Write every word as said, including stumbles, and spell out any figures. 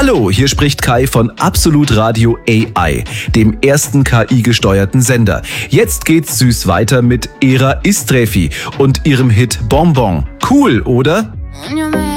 Hallo, hier spricht Kai von Absolut Radio A I, dem ersten K I-gesteuerten Sender. Jetzt geht's süß weiter mit Era Istrefi und ihrem Hit Bonbon. Cool, oder?